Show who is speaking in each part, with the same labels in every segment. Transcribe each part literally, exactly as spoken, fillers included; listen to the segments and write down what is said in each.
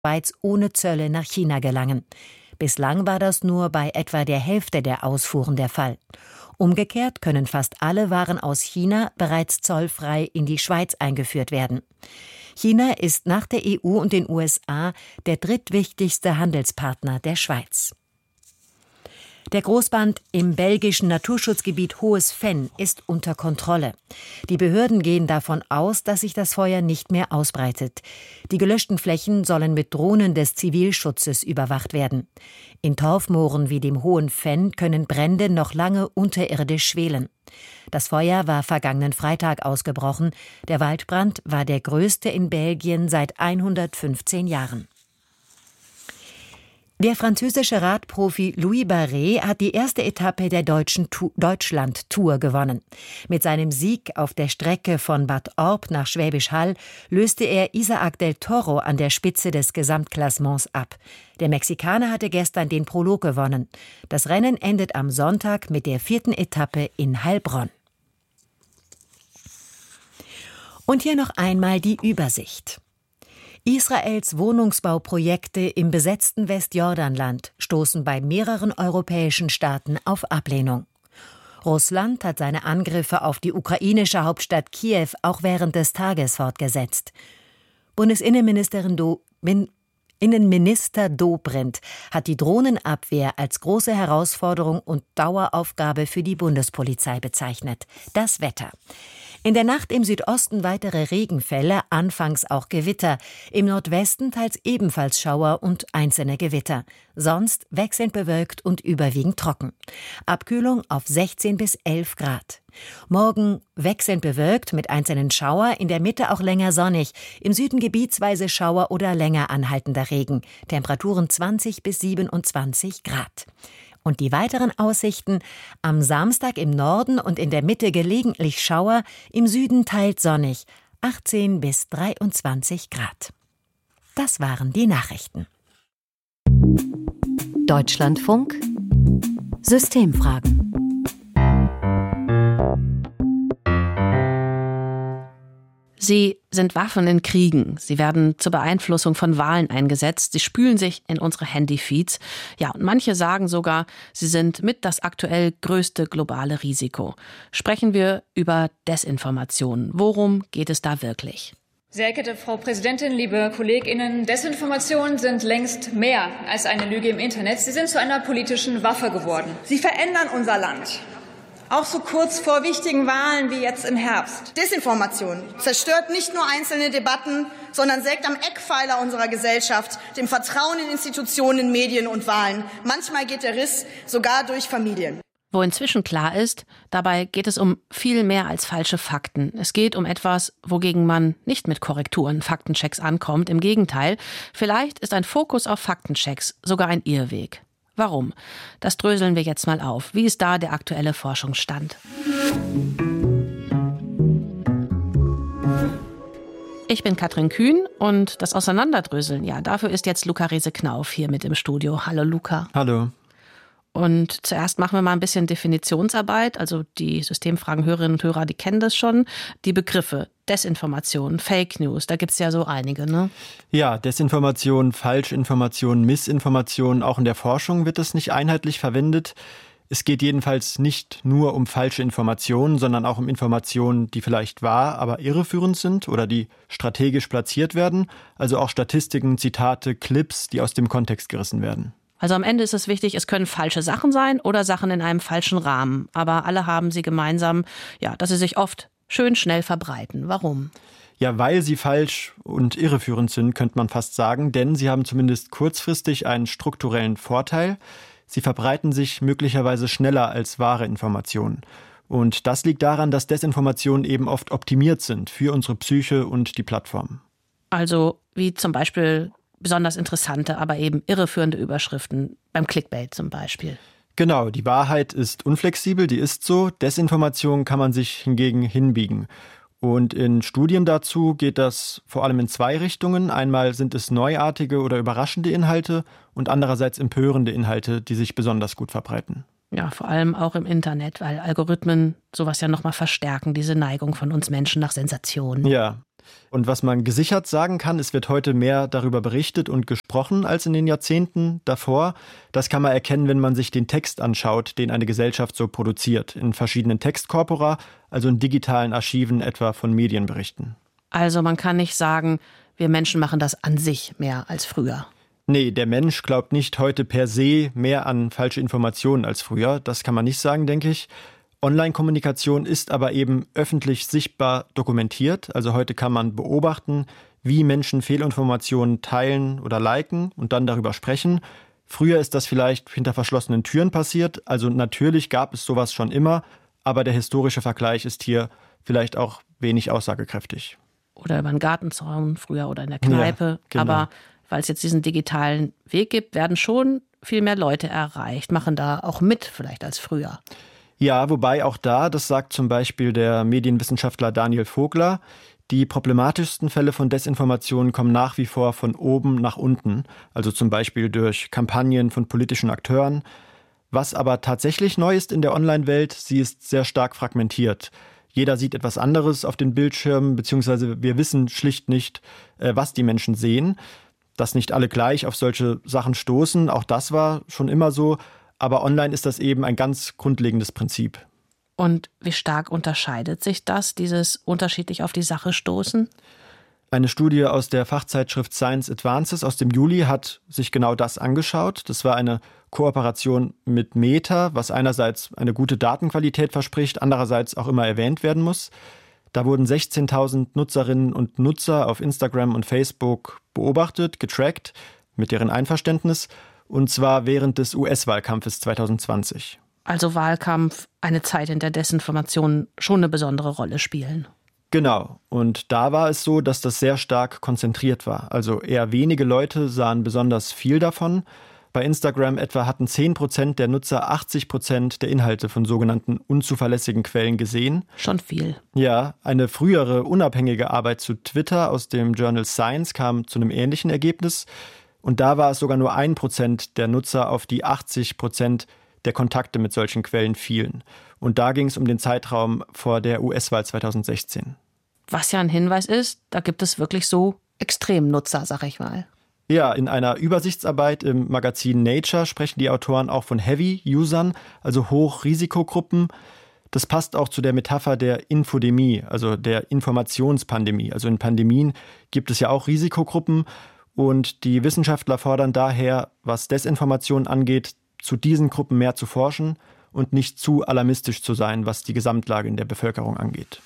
Speaker 1: Schweiz ohne Zölle nach China gelangen. Bislang war das nur bei etwa der Hälfte der Ausfuhren der Fall. Umgekehrt können fast alle Waren aus China bereits zollfrei in die Schweiz eingeführt werden. China ist nach der E U und den U S A der drittwichtigste Handelspartner der Schweiz. Der Großbrand im belgischen Naturschutzgebiet Hohes Venn ist unter Kontrolle. Die Behörden gehen davon aus, dass sich das Feuer nicht mehr ausbreitet. Die gelöschten Flächen sollen mit Drohnen des Zivilschutzes überwacht werden. In Torfmooren wie dem Hohen Venn können Brände noch lange unterirdisch schwelen. Das Feuer war vergangenen Freitag ausgebrochen. Der Waldbrand war der größte in Belgien seit hundertfünfzehn Jahren. Der französische Radprofi Louis Barret hat die erste Etappe der deutschen Tu- Deutschland-Tour gewonnen. Mit seinem Sieg auf der Strecke von Bad Orb nach Schwäbisch Hall löste er Isaac del Toro an der Spitze des Gesamtklassements ab. Der Mexikaner hatte gestern den Prolog gewonnen. Das Rennen endet am Sonntag mit der vierten Etappe in Heilbronn. Und hier noch einmal die Übersicht. Israels Wohnungsbauprojekte im besetzten Westjordanland stoßen bei mehreren europäischen Staaten auf Ablehnung. Russland hat seine Angriffe auf die ukrainische Hauptstadt Kiew auch während des Tages fortgesetzt. Bundesinnenministerin Do- Min- Innenminister Dobrindt hat die Drohnenabwehr als große Herausforderung und Daueraufgabe für die Bundespolizei bezeichnet. Das Wetter. In der Nacht im Südosten weitere Regenfälle, anfangs auch Gewitter. Im Nordwesten teils ebenfalls Schauer und einzelne Gewitter. Sonst wechselnd bewölkt und überwiegend trocken. Abkühlung auf sechzehn bis elf Grad. Morgen wechselnd bewölkt mit einzelnen Schauer, in der Mitte auch länger sonnig. Im Süden gebietsweise Schauer oder länger anhaltender Regen. Temperaturen zwanzig bis siebenundzwanzig Grad. Und die weiteren Aussichten: am Samstag im Norden und in der Mitte gelegentlich Schauer, im Süden teils sonnig, achtzehn bis dreiundzwanzig Grad. Das waren die Nachrichten.
Speaker 2: Deutschlandfunk Systemfragen.
Speaker 3: Sie sind Waffen in Kriegen. Sie werden zur Beeinflussung von Wahlen eingesetzt. Sie spülen sich in unsere Handyfeeds. Ja, und manche sagen sogar, sie sind mit das aktuell größte globale Risiko. Sprechen wir über Desinformation. Worum geht es da wirklich?
Speaker 4: Sehr geehrte Frau Präsidentin, liebe KollegInnen, Desinformationen sind längst mehr als eine Lüge im Internet. Sie sind zu einer politischen Waffe geworden.
Speaker 5: Sie verändern unser Land. Auch so kurz vor wichtigen Wahlen wie jetzt im Herbst. Desinformation zerstört nicht nur einzelne Debatten, sondern sägt am Eckpfeiler unserer Gesellschaft, dem Vertrauen in Institutionen, Medien und Wahlen. Manchmal geht der Riss sogar durch Familien.
Speaker 3: Wo inzwischen klar ist, dabei geht es um viel mehr als falsche Fakten. Es geht um etwas, wogegen man nicht mit Korrekturen, Faktenchecks ankommt. Im Gegenteil, vielleicht ist ein Fokus auf Faktenchecks sogar ein Irrweg. Warum? Das dröseln wir jetzt mal auf. Wie ist da der aktuelle Forschungsstand? Ich bin Katrin Kühn und das Auseinanderdröseln, ja, dafür ist jetzt Luca Rehse-Knauf hier mit im Studio. Hallo Luca.
Speaker 6: Hallo.
Speaker 3: Und zuerst machen wir mal ein bisschen Definitionsarbeit. Also die Systemfragen-Hörerinnen und Hörer, die kennen das schon. Die Begriffe Desinformation, Fake News, da gibt es ja so einige, ne?
Speaker 6: Ja, Desinformation, Falschinformation, Missinformation, auch in der Forschung wird das nicht einheitlich verwendet. Es geht jedenfalls nicht nur um falsche Informationen, sondern auch um Informationen, die vielleicht wahr, aber irreführend sind oder die strategisch platziert werden. Also auch Statistiken, Zitate, Clips, die aus dem Kontext gerissen werden.
Speaker 3: Also am Ende ist es wichtig, es können falsche Sachen sein oder Sachen in einem falschen Rahmen. Aber alle haben sie gemeinsam, ja, dass sie sich oft schön schnell verbreiten. Warum?
Speaker 6: Ja, weil sie falsch und irreführend sind, könnte man fast sagen. Denn sie haben zumindest kurzfristig einen strukturellen Vorteil. Sie verbreiten sich möglicherweise schneller als wahre Informationen. Und das liegt daran, dass Desinformationen eben oft optimiert sind für unsere Psyche und die Plattformen.
Speaker 3: Also wie zum Beispiel besonders interessante, aber eben irreführende Überschriften, beim Clickbait zum Beispiel.
Speaker 6: Genau, die Wahrheit ist unflexibel, die ist so. Desinformation kann man sich hingegen hinbiegen. Und in Studien dazu geht das vor allem in zwei Richtungen. Einmal sind es neuartige oder überraschende Inhalte und andererseits empörende Inhalte, die sich besonders gut verbreiten.
Speaker 3: Ja, vor allem auch im Internet, weil Algorithmen sowas ja nochmal verstärken, diese Neigung von uns Menschen nach Sensationen.
Speaker 6: Ja. Und was man gesichert sagen kann, es wird heute mehr darüber berichtet und gesprochen als in den Jahrzehnten davor. Das kann man erkennen, wenn man sich den Text anschaut, den eine Gesellschaft so produziert, in verschiedenen Textkorpora, also in digitalen Archiven etwa von Medienberichten.
Speaker 3: Also man kann nicht sagen, wir Menschen machen das an sich mehr als früher.
Speaker 6: Nee, der Mensch glaubt nicht heute per se mehr an falsche Informationen als früher. Das kann man nicht sagen, denke ich. Online-Kommunikation ist aber eben öffentlich sichtbar dokumentiert. Also heute kann man beobachten, wie Menschen Fehlinformationen teilen oder liken und dann darüber sprechen. Früher ist das vielleicht hinter verschlossenen Türen passiert. Also natürlich gab es sowas schon immer, aber der historische Vergleich ist hier vielleicht auch wenig aussagekräftig.
Speaker 3: Oder über einen Gartenzaun früher oder in der Kneipe.
Speaker 6: Ja, genau.
Speaker 3: Aber weil es jetzt diesen digitalen Weg gibt, werden schon viel mehr Leute erreicht, machen da auch mit vielleicht als früher.
Speaker 6: Ja, wobei auch da, das sagt zum Beispiel der Medienwissenschaftler Daniel Vogler, die problematischsten Fälle von Desinformation kommen nach wie vor von oben nach unten, also zum Beispiel durch Kampagnen von politischen Akteuren. Was aber tatsächlich neu ist in der Online-Welt, sie ist sehr stark fragmentiert. Jeder sieht etwas anderes auf den Bildschirmen, beziehungsweise wir wissen schlicht nicht, was die Menschen sehen. Dass nicht alle gleich auf solche Sachen stoßen, auch das war schon immer so. Aber online ist das eben ein ganz grundlegendes Prinzip.
Speaker 3: Und wie stark unterscheidet sich das, dieses unterschiedlich auf die Sache stoßen?
Speaker 6: Eine Studie aus der Fachzeitschrift Science Advances aus dem Juli hat sich genau das angeschaut. Das war eine Kooperation mit Meta, was einerseits eine gute Datenqualität verspricht, andererseits auch immer erwähnt werden muss. Da wurden sechzehntausend Nutzerinnen und Nutzer auf Instagram und Facebook beobachtet, getrackt, mit deren Einverständnis, und zwar während des U S-Wahlkampfes zwanzig zwanzig.
Speaker 3: Also Wahlkampf, eine Zeit, in der Desinformationen schon eine besondere Rolle spielen.
Speaker 6: Genau. Und da war es so, dass das sehr stark konzentriert war. Also eher wenige Leute sahen besonders viel davon. Bei Instagram etwa hatten zehn Prozent der Nutzer achtzig Prozent der Inhalte von sogenannten unzuverlässigen Quellen gesehen.
Speaker 3: Schon viel.
Speaker 6: Ja, eine frühere unabhängige Arbeit zu Twitter aus dem Journal Science kam zu einem ähnlichen Ergebnis. Und da war es sogar nur ein Prozent der Nutzer, auf die achtzig Prozent der Kontakte mit solchen Quellen fielen. Und da ging es um den Zeitraum vor der U S-Wahl zwanzig sechzehn.
Speaker 3: Was ja ein Hinweis ist, da gibt es wirklich so Extremnutzer, sag ich mal.
Speaker 6: Ja, in einer Übersichtsarbeit im Magazin Nature sprechen die Autoren auch von Heavy-Usern, also Hochrisikogruppen. Das passt auch zu der Metapher der Infodemie, also der Informationspandemie. Also in Pandemien gibt es ja auch Risikogruppen und die Wissenschaftler fordern daher, was Desinformation angeht, zu diesen Gruppen mehr zu forschen und nicht zu alarmistisch zu sein, was die Gesamtlage in der Bevölkerung angeht.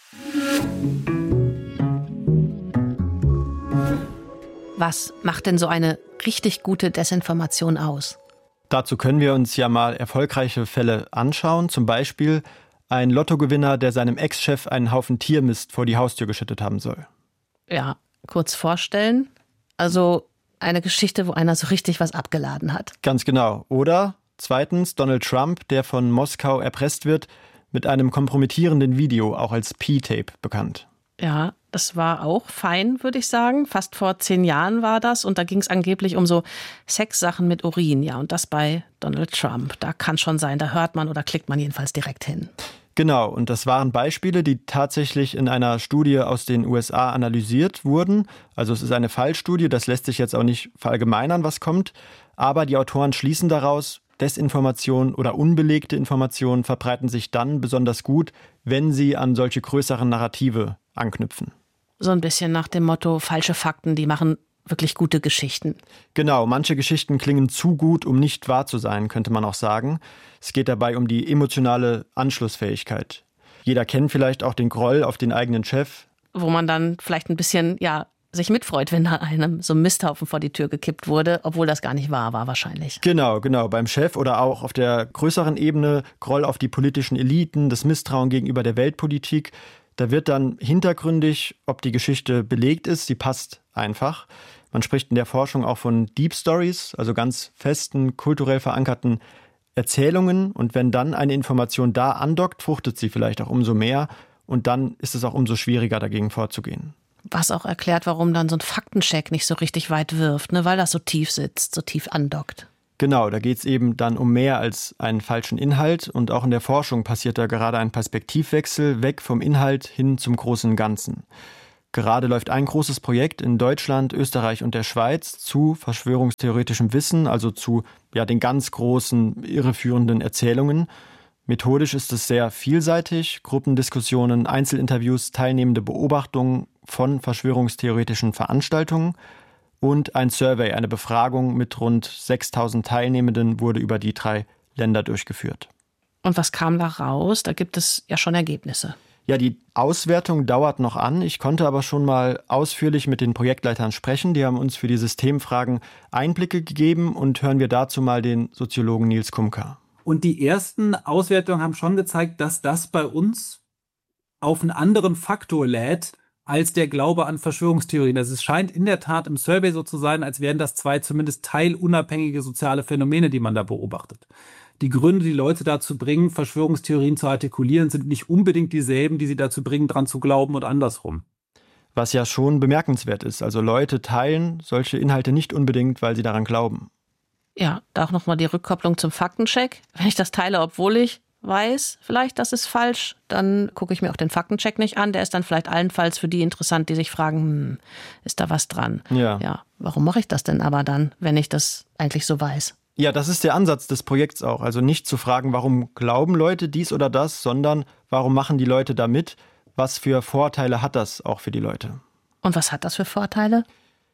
Speaker 3: Was macht denn so eine richtig gute Desinformation aus?
Speaker 6: Dazu können wir uns ja mal erfolgreiche Fälle anschauen. Zum Beispiel ein Lottogewinner, der seinem Ex-Chef einen Haufen Tiermist vor die Haustür geschüttet haben soll.
Speaker 3: Ja, kurz vorstellen. Also eine Geschichte, wo einer so richtig was abgeladen hat.
Speaker 6: Ganz genau. Oder zweitens Donald Trump, der von Moskau erpresst wird, mit einem kompromittierenden Video, auch als P-Tape bekannt.
Speaker 3: Ja, das war auch fein, würde ich sagen. Fast vor zehn Jahren war das. Und da ging es angeblich um so Sexsachen mit Urin. Ja, und das bei Donald Trump. Da kann schon sein, da hört man oder klickt man jedenfalls direkt hin.
Speaker 6: Genau, und das waren Beispiele, die tatsächlich in einer Studie aus den U S A analysiert wurden. Also es ist eine Fallstudie, das lässt sich jetzt auch nicht verallgemeinern, was kommt. Aber die Autoren schließen daraus, Desinformation oder unbelegte Informationen verbreiten sich dann besonders gut, wenn sie an solche größeren Narrative anknüpfen.
Speaker 3: So ein bisschen nach dem Motto, falsche Fakten, die machen wirklich gute Geschichten.
Speaker 6: Genau, manche Geschichten klingen zu gut, um nicht wahr zu sein, könnte man auch sagen. Es geht dabei um die emotionale Anschlussfähigkeit. Jeder kennt vielleicht auch den Groll auf den eigenen Chef.
Speaker 3: Wo man dann vielleicht ein bisschen, ja, sich mitfreut, wenn da einem so ein Misthaufen vor die Tür gekippt wurde, obwohl das gar nicht wahr war wahrscheinlich.
Speaker 6: Genau, genau, beim Chef oder auch auf der größeren Ebene, Groll auf die politischen Eliten, das Misstrauen gegenüber der Weltpolitik. Da wird dann hintergründig, ob die Geschichte belegt ist, sie passt einfach. Man spricht in der Forschung auch von Deep Stories, also ganz festen, kulturell verankerten Erzählungen. Und wenn dann eine Information da andockt, fruchtet sie vielleicht auch umso mehr. Und dann ist es auch umso schwieriger, dagegen vorzugehen.
Speaker 3: Was auch erklärt, warum dann so ein Faktencheck nicht so richtig weit wirft, ne? Weil das so tief sitzt, so tief andockt.
Speaker 6: Genau, da geht es eben dann um mehr als einen falschen Inhalt und auch in der Forschung passiert da gerade ein Perspektivwechsel weg vom Inhalt hin zum großen Ganzen. Gerade läuft ein großes Projekt in Deutschland, Österreich und der Schweiz zu verschwörungstheoretischem Wissen, also zu ja, den ganz großen, irreführenden Erzählungen. Methodisch ist es sehr vielseitig, Gruppendiskussionen, Einzelinterviews, teilnehmende Beobachtungen von verschwörungstheoretischen Veranstaltungen und ein Survey, eine Befragung mit rund sechstausend Teilnehmenden wurde über die drei Länder durchgeführt.
Speaker 3: Und was kam da raus? Da gibt es ja schon Ergebnisse.
Speaker 6: Ja, die Auswertung dauert noch an. Ich konnte aber schon mal ausführlich mit den Projektleitern sprechen. Die haben uns für die Systemfragen Einblicke gegeben und hören wir dazu mal den Soziologen Nils Kumka.
Speaker 2: Und die ersten Auswertungen haben schon gezeigt, dass das bei uns auf einen anderen Faktor lädt als der Glaube an Verschwörungstheorien. Also es scheint in der Tat im Survey so zu sein, als wären das zwei zumindest teilunabhängige soziale Phänomene, die man da beobachtet. Die Gründe, die Leute dazu bringen, Verschwörungstheorien zu artikulieren, sind nicht unbedingt dieselben, die sie dazu bringen, dran zu glauben und andersrum.
Speaker 6: Was ja schon bemerkenswert ist. Also Leute teilen solche Inhalte nicht unbedingt, weil sie daran glauben.
Speaker 3: Ja, da auch nochmal die Rückkopplung zum Faktencheck. Wenn ich das teile, obwohl ich weiß, vielleicht, das ist falsch, dann gucke ich mir auch den Faktencheck nicht an. Der ist dann vielleicht allenfalls für die interessant, die sich fragen, hm, ist da was dran?
Speaker 6: Ja.
Speaker 3: Ja, warum mache ich das denn aber dann, wenn ich das eigentlich so weiß?
Speaker 6: Ja, das ist der Ansatz des Projekts auch. Also nicht zu fragen, warum glauben Leute dies oder das, sondern warum machen die Leute da mit? Was für Vorteile hat das auch für die Leute?
Speaker 3: Und was hat das für Vorteile?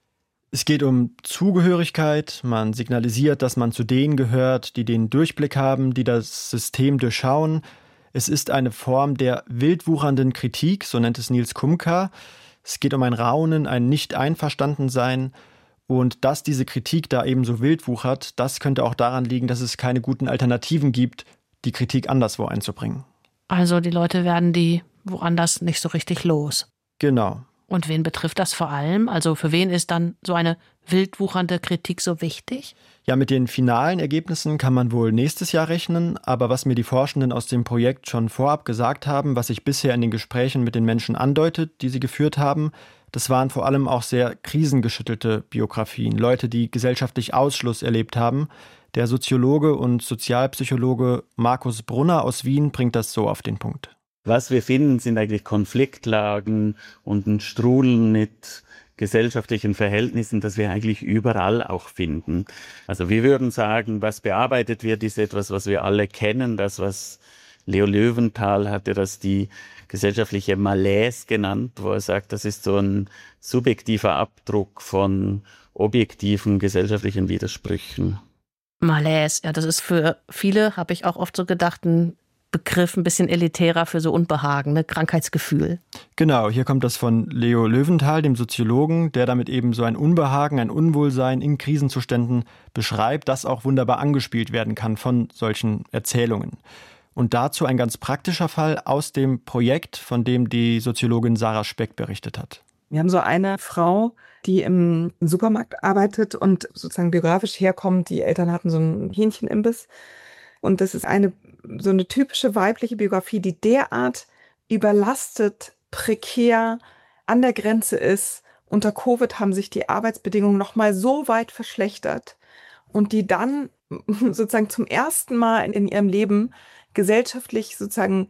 Speaker 6: Es geht um Zugehörigkeit. Man signalisiert, dass man zu denen gehört, die den Durchblick haben, die das System durchschauen. Es ist eine Form der wildwuchernden Kritik, so nennt es Nils Kumka. Es geht um ein Raunen, ein Nicht-Einverstanden-Sein. Und dass diese Kritik da eben so wild wuchert, das könnte auch daran liegen, dass es keine guten Alternativen gibt, die Kritik anderswo einzubringen.
Speaker 3: Also die Leute werden die woanders nicht so richtig los.
Speaker 6: Genau.
Speaker 3: Und wen betrifft das vor allem? Also für wen ist dann so eine wildwuchernde Kritik so wichtig?
Speaker 6: Ja, mit den finalen Ergebnissen kann man wohl nächstes Jahr rechnen. Aber was mir die Forschenden aus dem Projekt schon vorab gesagt haben, was sich bisher in den Gesprächen mit den Menschen andeutet, die sie geführt haben, das waren vor allem auch sehr krisengeschüttelte Biografien. Leute, die gesellschaftlich Ausschluss erlebt haben. Der Soziologe und Sozialpsychologe Markus Brunner aus Wien bringt das so auf den Punkt.
Speaker 7: Was wir finden, sind eigentlich Konfliktlagen und ein Strudeln mit gesellschaftlichen Verhältnissen, das wir eigentlich überall auch finden. Also wir würden sagen, was bearbeitet wird, ist etwas, was wir alle kennen. Das, was Leo Löwenthal hatte, das die gesellschaftliche Malaise genannt, wo er sagt, das ist so ein subjektiver Abdruck von objektiven gesellschaftlichen Widersprüchen.
Speaker 3: Malaise, ja, das ist für viele, habe ich auch oft so gedacht, ein Begriff ein bisschen elitärer für so Unbehagen, ne? Krankheitsgefühl.
Speaker 6: Genau, hier kommt das von Leo Löwenthal, dem Soziologen, der damit eben so ein Unbehagen, ein Unwohlsein in Krisenzuständen beschreibt, das auch wunderbar angespielt werden kann von solchen Erzählungen. Und dazu ein ganz praktischer Fall aus dem Projekt, von dem die Soziologin Sarah Speck berichtet hat.
Speaker 8: Wir haben so eine Frau, die im Supermarkt arbeitet und sozusagen biografisch herkommt. Die Eltern hatten so einen Hähnchenimbiss. Und das ist eine so eine typische weibliche Biografie, die derart überlastet, prekär, an der Grenze ist. Unter Covid haben sich die Arbeitsbedingungen noch mal so weit verschlechtert und die dann sozusagen zum ersten Mal in ihrem Leben gesellschaftlich sozusagen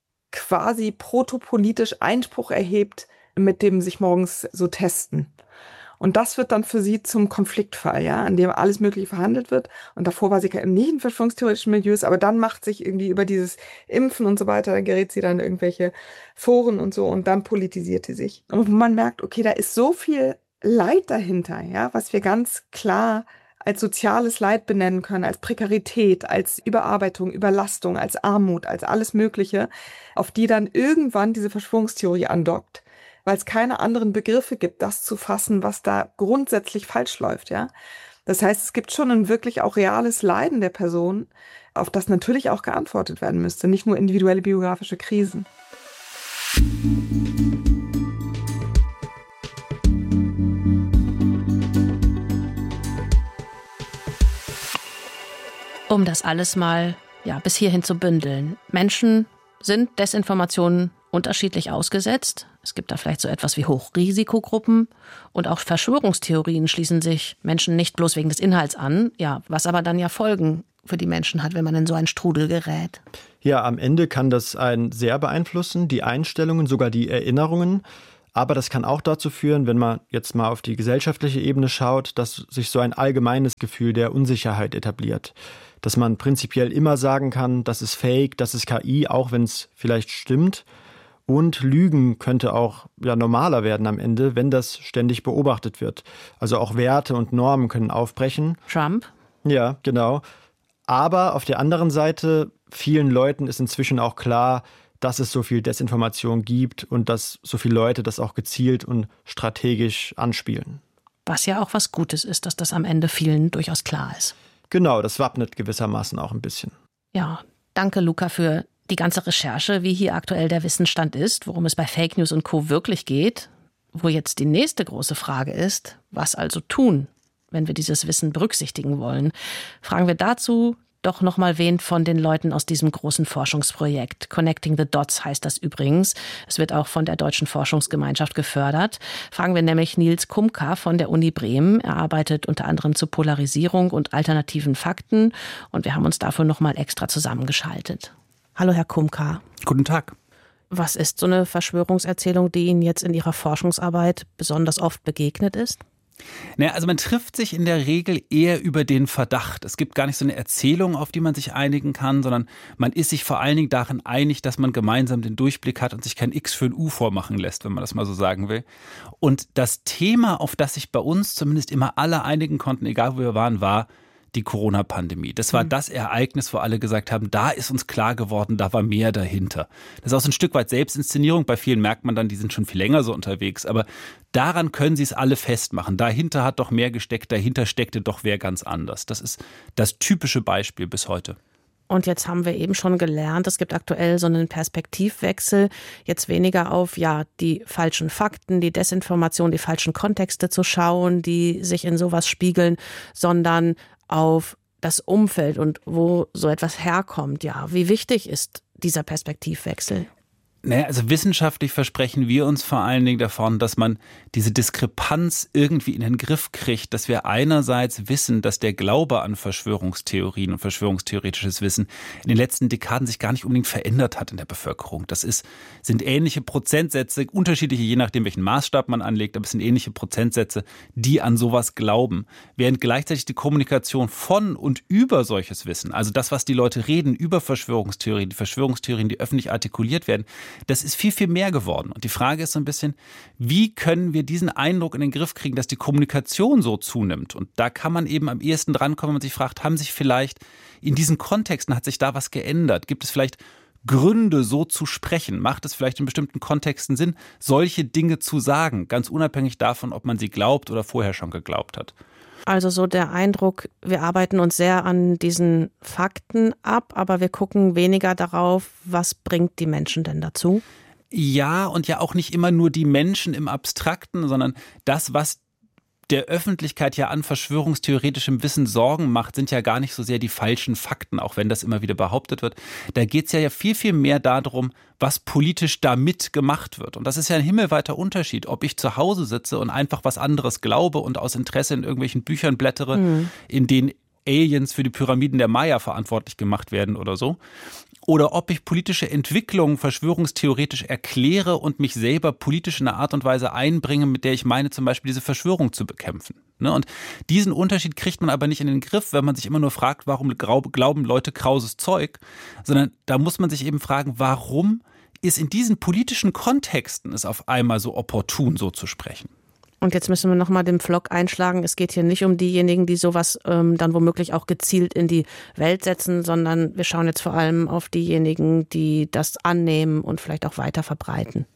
Speaker 8: quasi protopolitisch Einspruch erhebt mit dem sich morgens so testen. Und das wird dann für sie zum Konfliktfall, ja, an dem alles Mögliche verhandelt wird. Und davor war sie nicht in verschwörungstheoretischen Milieus, aber dann macht sich irgendwie über dieses Impfen und so weiter, dann gerät sie dann in irgendwelche Foren und so und dann politisiert sie sich. Und man merkt, okay, da ist so viel Leid dahinter, ja, was wir ganz klar als soziales Leid benennen können, als Prekarität, als Überarbeitung, Überlastung, als Armut, als alles Mögliche, auf die dann irgendwann diese Verschwörungstheorie andockt, weil es keine anderen Begriffe gibt, das zu fassen, was da grundsätzlich falsch läuft, ja. Das heißt, es gibt schon ein wirklich auch reales Leiden der Person, auf das natürlich auch geantwortet werden müsste, nicht nur individuelle biografische Krisen.
Speaker 3: Um das alles mal ja, bis hierhin zu bündeln. Menschen sind Desinformationen unterschiedlich ausgesetzt. Es gibt da vielleicht so etwas wie Hochrisikogruppen und auch Verschwörungstheorien schließen sich Menschen nicht bloß wegen des Inhalts an, ja, was aber dann ja Folgen für die Menschen hat, wenn man in so einen Strudel gerät.
Speaker 6: Ja, am Ende kann das einen sehr beeinflussen, die Einstellungen, sogar die Erinnerungen. Aber das kann auch dazu führen, wenn man jetzt mal auf die gesellschaftliche Ebene schaut, dass sich so ein allgemeines Gefühl der Unsicherheit etabliert. Dass man prinzipiell immer sagen kann, das ist Fake, das ist K I, auch wenn es vielleicht stimmt. Und Lügen könnte auch ja, normaler werden am Ende, wenn das ständig beobachtet wird. Also auch Werte und Normen können aufbrechen.
Speaker 3: Trump?
Speaker 6: Ja, genau. Aber auf der anderen Seite, vielen Leuten ist inzwischen auch klar, dass es so viel Desinformation gibt und dass so viele Leute das auch gezielt und strategisch anspielen.
Speaker 3: Was ja auch was Gutes ist, dass das am Ende vielen durchaus klar ist.
Speaker 6: Genau, das wappnet gewissermaßen auch ein bisschen.
Speaker 3: Ja, danke Luca für die ganze Recherche, wie hier aktuell der Wissensstand ist, worum es bei Fake News und Co. wirklich geht. Wo jetzt die nächste große Frage ist, was also tun, wenn wir dieses Wissen berücksichtigen wollen? Fragen wir dazu doch noch mal wen von den Leuten aus diesem großen Forschungsprojekt. Connecting the Dots heißt das übrigens. Es wird auch von der Deutschen Forschungsgemeinschaft gefördert. Fragen wir nämlich Nils Kumka von der Uni Bremen. Er arbeitet unter anderem zur Polarisierung und alternativen Fakten. Und wir haben uns dafür noch mal extra zusammengeschaltet. Hallo, Herr Kumka.
Speaker 2: Guten Tag.
Speaker 3: Was ist so eine Verschwörungserzählung, die Ihnen jetzt in Ihrer Forschungsarbeit besonders oft begegnet ist?
Speaker 2: Naja, also man trifft sich in der Regel eher über den Verdacht. Es gibt gar nicht so eine Erzählung, auf die man sich einigen kann, sondern man ist sich vor allen Dingen darin einig, dass man gemeinsam den Durchblick hat und sich kein X für ein U vormachen lässt, wenn man das mal so sagen will. Und das Thema, auf das sich bei uns zumindest immer alle einigen konnten, egal wo wir waren, war die Corona-Pandemie. Das war mhm. das Ereignis, wo alle gesagt haben, da ist uns klar geworden, da war mehr dahinter. Das ist auch so ein Stück weit Selbstinszenierung. Bei vielen merkt man dann, die sind schon viel länger so unterwegs. Aber daran können sie es alle festmachen. Dahinter hat doch mehr gesteckt, dahinter steckte doch wer ganz anders. Das ist das typische Beispiel bis heute.
Speaker 3: Und jetzt haben wir eben schon gelernt, es gibt aktuell so einen Perspektivwechsel, jetzt weniger auf ja die falschen Fakten, die Desinformation, die falschen Kontexte zu schauen, die sich in sowas spiegeln, sondern auf das Umfeld und wo so etwas herkommt. Ja, wie wichtig ist dieser Perspektivwechsel?
Speaker 2: Naja, also wissenschaftlich versprechen wir uns vor allen Dingen davon, dass man diese Diskrepanz irgendwie in den Griff kriegt, dass wir einerseits wissen, dass der Glaube an Verschwörungstheorien und verschwörungstheoretisches Wissen in den letzten Dekaden sich gar nicht unbedingt verändert hat in der Bevölkerung. Das ist, sind ähnliche Prozentsätze, unterschiedliche, je nachdem, welchen Maßstab man anlegt, aber es sind ähnliche Prozentsätze, die an sowas glauben. Während gleichzeitig die Kommunikation von und über solches Wissen, also das, was die Leute reden über Verschwörungstheorien, die Verschwörungstheorien, die öffentlich artikuliert werden, das ist viel, viel mehr geworden. Und die Frage ist so ein bisschen, wie können wir diesen Eindruck in den Griff kriegen, dass die Kommunikation so zunimmt? Und da kann man eben am ehesten drankommen, wenn man sich fragt, haben sich vielleicht in diesen Kontexten, hat sich da was geändert? Gibt es vielleicht Gründe, so zu sprechen? Macht es vielleicht in bestimmten Kontexten Sinn, solche Dinge zu sagen? Ganz unabhängig davon, ob man sie glaubt oder vorher schon geglaubt hat.
Speaker 3: Also so der Eindruck, wir arbeiten uns sehr an diesen Fakten ab, aber wir gucken weniger darauf, was bringt die Menschen denn dazu?
Speaker 2: Ja, und ja auch nicht immer nur die Menschen im Abstrakten, sondern das, was der Öffentlichkeit ja an verschwörungstheoretischem Wissen Sorgen macht, sind ja gar nicht so sehr die falschen Fakten, auch wenn das immer wieder behauptet wird. Da geht es ja viel, viel mehr darum, was politisch damit gemacht wird. Und das ist ja ein himmelweiter Unterschied, ob ich zu Hause sitze und einfach was anderes glaube und aus Interesse in irgendwelchen Büchern blättere, mhm. in denen Aliens für die Pyramiden der Maya verantwortlich gemacht werden oder so. Oder ob ich politische Entwicklungen verschwörungstheoretisch erkläre und mich selber politisch in einer Art und Weise einbringe, mit der ich meine, zum Beispiel diese Verschwörung zu bekämpfen. Und diesen Unterschied kriegt man aber nicht in den Griff, wenn man sich immer nur fragt, warum glauben Leute krauses Zeug, sondern da muss man sich eben fragen, warum ist in diesen politischen Kontexten es auf einmal so opportun, so zu sprechen.
Speaker 3: Und jetzt müssen wir nochmal den Pflock einschlagen. Es geht hier nicht um diejenigen, die sowas ähm, dann womöglich auch gezielt in die Welt setzen, sondern wir schauen jetzt vor allem auf diejenigen, die das annehmen und vielleicht auch weiter verbreiten.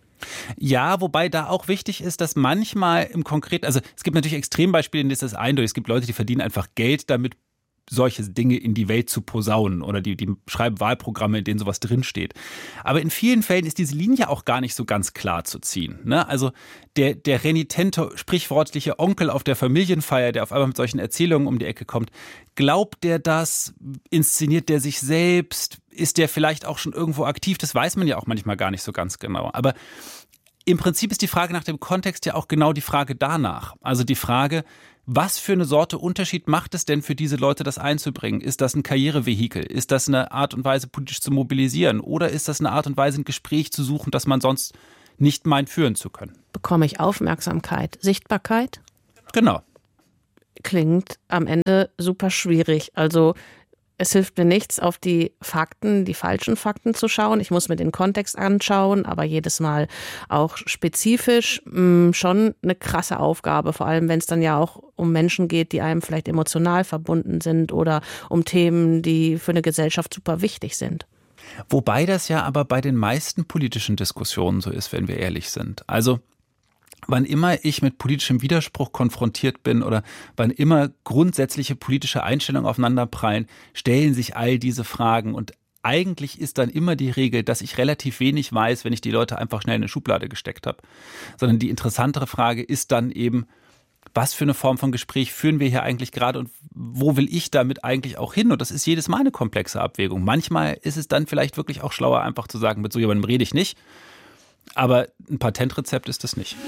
Speaker 2: Ja, wobei da auch wichtig ist, dass manchmal im Konkreten, also es gibt natürlich Extrembeispiele, in denen ist das eindeutig. Es gibt Leute, die verdienen einfach Geld damit, solche Dinge in die Welt zu posaunen oder die, die schreiben Wahlprogramme, in denen sowas drinsteht. Aber in vielen Fällen ist diese Linie auch gar nicht so ganz klar zu ziehen. Ne? Also der, der renitente, sprichwörtliche Onkel auf der Familienfeier, der auf einmal mit solchen Erzählungen um die Ecke kommt, glaubt der das? Inszeniert der sich selbst? Ist der vielleicht auch schon irgendwo aktiv? Das weiß man ja auch manchmal gar nicht so ganz genau. Aber im Prinzip ist die Frage nach dem Kontext ja auch genau die Frage danach. Also die Frage, was für eine Sorte Unterschied macht es denn für diese Leute, das einzubringen? Ist das ein Karrierevehikel? Ist das eine Art und Weise, politisch zu mobilisieren? Oder ist das eine Art und Weise, ein Gespräch zu suchen, das man sonst nicht meint, führen zu können?
Speaker 3: Bekomme ich Aufmerksamkeit, Sichtbarkeit?
Speaker 2: Genau.
Speaker 3: Klingt am Ende super schwierig. Also es hilft mir nichts, auf die Fakten, die falschen Fakten zu schauen. Ich muss mir den Kontext anschauen, aber jedes Mal auch spezifisch. Mh, schon eine krasse Aufgabe, vor allem wenn es dann ja auch um Menschen geht, die einem vielleicht emotional verbunden sind oder um Themen, die für eine Gesellschaft super wichtig sind.
Speaker 2: Wobei das ja aber bei den meisten politischen Diskussionen so ist, wenn wir ehrlich sind. Also wann immer ich mit politischem Widerspruch konfrontiert bin oder wann immer grundsätzliche politische Einstellungen aufeinanderprallen, stellen sich all diese Fragen. Und eigentlich ist dann immer die Regel, dass ich relativ wenig weiß, wenn ich die Leute einfach schnell in eine Schublade gesteckt habe. Sondern die interessantere Frage ist dann eben, was für eine Form von Gespräch führen wir hier eigentlich gerade und wo will ich damit eigentlich auch hin? Und das ist jedes Mal eine komplexe Abwägung. Manchmal ist es dann vielleicht wirklich auch schlauer, einfach zu sagen, mit so jemandem rede ich nicht. Aber ein Patentrezept ist es nicht.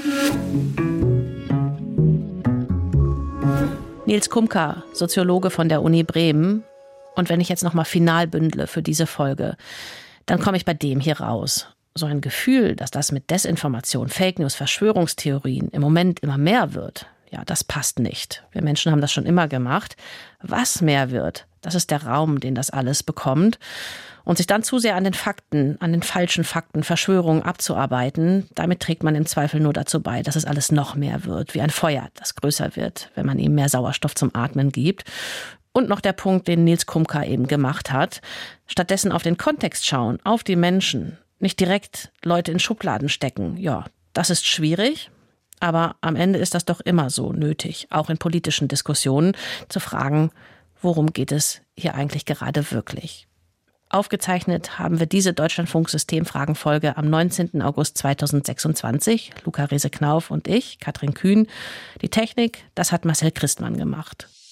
Speaker 3: Nils Kumka, Soziologe von der Uni Bremen. Und wenn ich jetzt nochmal final bündle für diese Folge, dann komme ich bei dem hier raus. So ein Gefühl, dass das mit Desinformation, Fake News, Verschwörungstheorien im Moment immer mehr wird, ja, das passt nicht. Wir Menschen haben das schon immer gemacht. Was mehr wird, das ist der Raum, den das alles bekommt. Und sich dann zu sehr an den Fakten, an den falschen Fakten, Verschwörungen abzuarbeiten, damit trägt man im Zweifel nur dazu bei, dass es alles noch mehr wird, wie ein Feuer, das größer wird, wenn man ihm mehr Sauerstoff zum Atmen gibt. Und noch der Punkt, den Nils Kumka eben gemacht hat, stattdessen auf den Kontext schauen, auf die Menschen, nicht direkt Leute in Schubladen stecken. Ja, das ist schwierig, aber am Ende ist das doch immer so nötig, auch in politischen Diskussionen, zu fragen, worum geht es hier eigentlich gerade wirklich? Aufgezeichnet haben wir diese Deutschlandfunk-Systemfragenfolge am neunzehnten August zweitausendsechsundzwanzig. Luca Rese-Knauf und ich, Katrin Kühn. Die Technik, das hat Marcel Christmann gemacht.